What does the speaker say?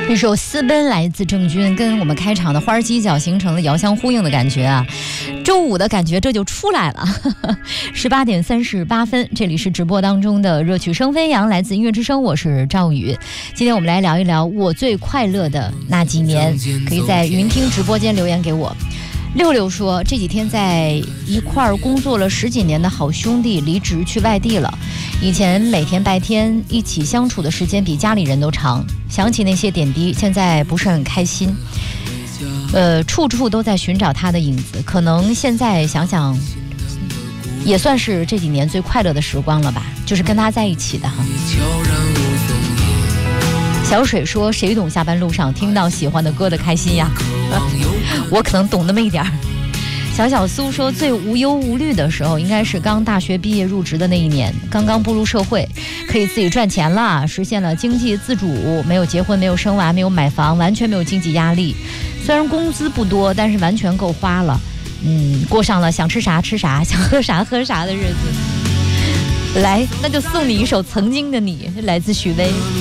这首私奔来自郑钧，跟我们开场的花儿鸡脚形成了遥相呼应的感觉啊。周五的感觉这就出来了。18点38分，这里是直播当中的热曲声飞扬，来自音乐之声，我是赵宇。今天我们来聊一聊我最快乐的那几年，可以在云听直播间留言给我。六六说，这几天在一块儿工作了10几年的好兄弟离职去外地了，以前每天白天一起相处的时间比家里人都长，想起那些点滴，现在不是很开心。处处都在寻找他的影子，可能现在想想也算是这几年最快乐的时光了吧，就是跟他在一起的哈。小水说，谁懂下班路上听到喜欢的歌的开心呀？我可能懂那么一点儿。小小苏说，最无忧无虑的时候应该是刚大学毕业入职的那一年，刚刚步入社会，可以自己赚钱了，实现了经济自主，没有结婚，没有生娃，没有买房，完全没有经济压力。虽然工资不多，但是完全够花了。过上了想吃啥吃啥，想喝啥喝啥的日子。来，那就送你一首《曾经的你》，来自许巍。